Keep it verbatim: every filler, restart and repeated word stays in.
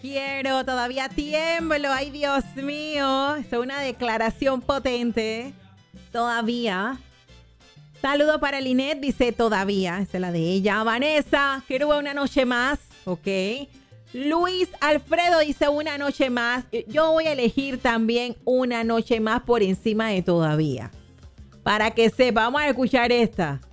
quiero, todavía tiemblo. Ay, Dios mío. Es una declaración potente. Todavía. Saludo para Linet, dice todavía. Esa es la de ella. Vanessa, quiero una noche más. Ok. Luis Alfredo dice una noche más. Yo voy a elegir también una noche más por encima de todavía. Para que sepamos escuchar esta.